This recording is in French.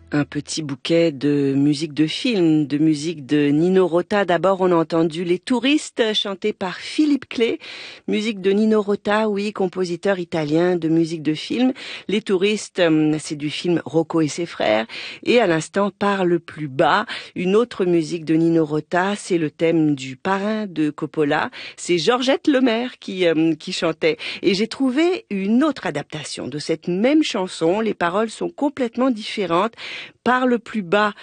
Un petit bouquet de musique de film, de musique de Nino Rota. D'abord, on a entendu Les Touristes, chantés par Philippe Clay. Musique de Nino Rota, oui, compositeur italien de musique de film. Les Touristes, c'est du film Rocco et ses frères. Et à l'instant, Par le plus bas, une autre musique de Nino Rota, c'est le thème du Parrain de Coppola. C'est Georgette Lemaire qui chantait. Et j'ai trouvé une autre adaptation de cette même chanson. Les paroles sont complètement différentes. Par le plus bas,